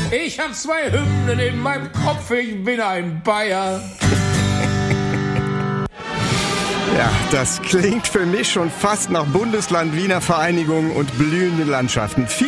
Ich hab 2 Hymnen in meinem Kopf, ich bin ein Bayer. Ja, das klingt für mich schon fast nach Bundesland Wiener Vereinigung und blühenden Landschaften.